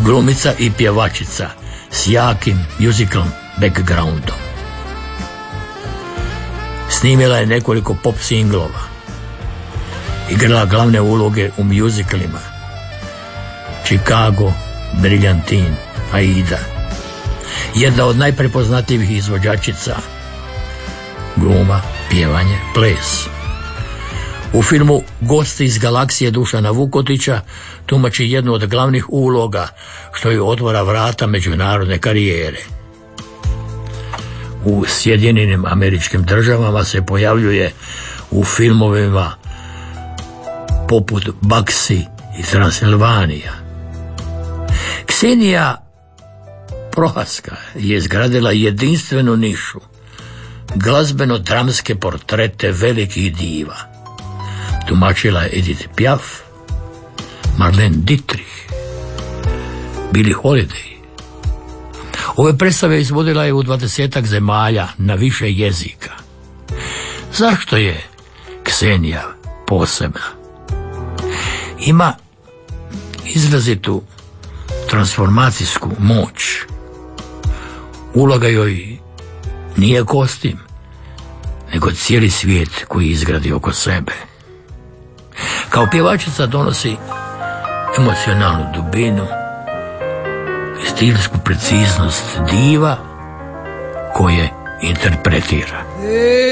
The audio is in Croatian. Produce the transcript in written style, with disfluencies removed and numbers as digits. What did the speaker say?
Glumica i pjevačica s jakim musical backgroundom. Snimila je nekoliko pop singlova. Igrala glavne uloge u musicalima Chicago, Briljantin, Aida. Jedna od najprepoznatljivih izvođačica. Gluma, pjevanje, ples. U filmu Gosti iz galaksije Dušana Vukotića tumači jednu od glavnih uloga, što joj otvara vrata međunarodne karijere. U Sjedinjenim Američkim Državama se pojavljuje u filmovima poput Bugsy i Transilvanija. Ksenija Prohaska je izgradila jedinstvenu nišu, glazbeno-dramske portrete velikih diva. Tumačila je Edith Piaf, Marlene Dietrich, Billie Holiday. Ove predstave izvodila je u 20-ak zemalja na više jezika. Zašto je Ksenija posebna? Ima izrazitu transformacijsku moć. Uloga joj nije kostim, nego cijeli svijet koji izgradi oko sebe. Kao pjevačica donosi emocionalnu dubinu i stilsku preciznost diva koje interpretira.